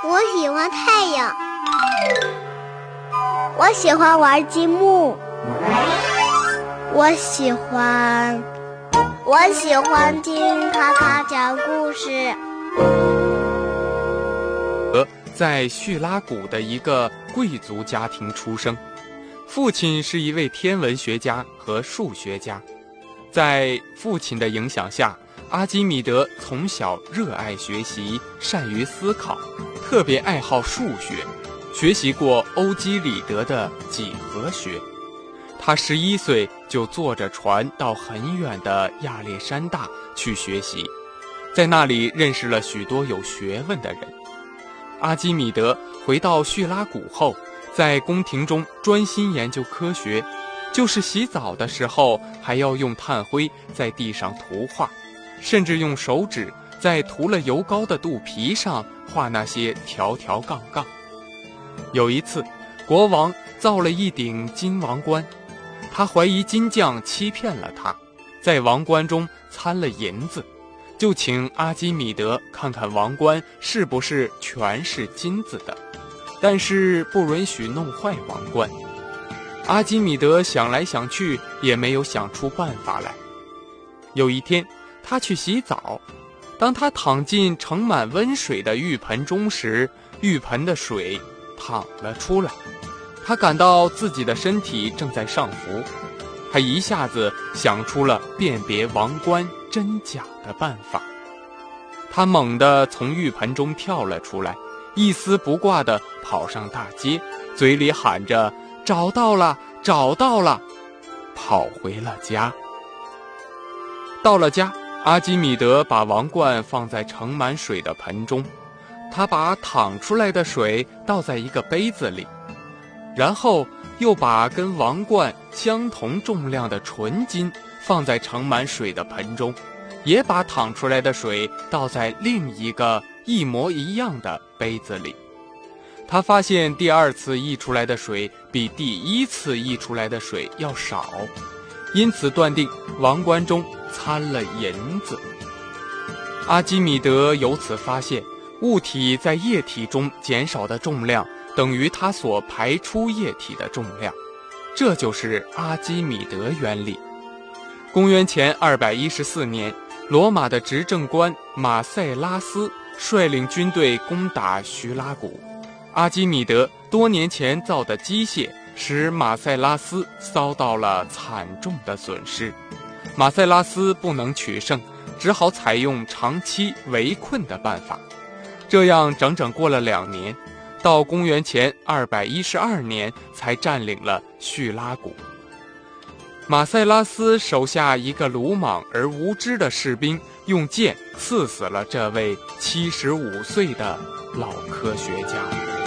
我喜欢太阳。我喜欢玩积木。我喜欢听卡卡讲故事。 在叙拉古的一个贵族家庭出生，父亲是一位天文学家和数学家。在父亲的影响下，阿基米德从小热爱学习，善于思考，特别爱好数学，学习过欧几里得的几何学。他11岁就坐着船到很远的亚历山大去学习，在那里认识了许多有学问的人。阿基米德回到叙拉古后，在宫廷中专心研究科学，就是洗澡的时候还要用炭灰在地上涂画，甚至用手指在涂了油膏的肚皮上画那些条条杠杠。有一次，国王造了一顶金王冠，他怀疑金匠欺骗了他，在王冠中掺了银子，就请阿基米德看看王冠是不是全是金子的，但是不允许弄坏王冠。阿基米德想来想去也没有想出办法来。有一天，他去洗澡，当他躺进盛满温水的浴盆中时，浴盆的水淌了出来。他感到自己的身体正在上浮，他一下子想出了辨别王冠真假的办法。他猛地从浴盆中跳了出来，一丝不挂地跑上大街，嘴里喊着找到了，找到了，跑回了家。到了家，阿基米德把王冠放在盛满水的盆中，他把淌出来的水倒在一个杯子里，然后又把跟王冠相同重量的纯金放在盛满水的盆中，也把淌出来的水倒在另一个一模一样的杯子里。他发现第二次溢出来的水比第一次溢出来的水要少，因此断定王冠中掺了银子。阿基米德由此发现，物体在液体中减少的重量等于它所排出液体的重量，这就是阿基米德原理。公元前214年，罗马的执政官马塞拉斯率领军队攻打叙拉古。阿基米德多年前造的机械使马塞拉斯遭到了惨重的损失，马塞拉斯不能取胜，只好采用长期围困的办法。这样整整过了2年，到公元前212年才占领了叙拉古。马塞拉斯手下一个鲁莽而无知的士兵用剑刺死了这位75岁的老科学家。